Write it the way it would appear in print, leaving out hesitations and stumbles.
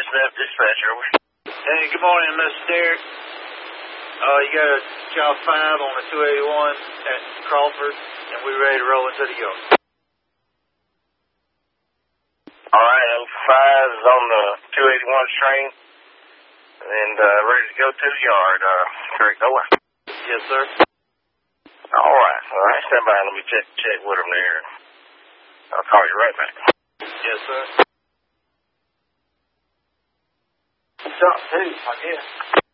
F dispatcher. Hey, good morning, Mr. Derek. You got a job 5 on the 281 at Crawford, and we're ready to roll into the yard. Alright, 5 is on the 281 train, and ready to go to the yard. Correct, over. Yes, sir. Alright, stand by. Let me check with him there. I'll call you right back. Yes, sir. Shot 2, I guess.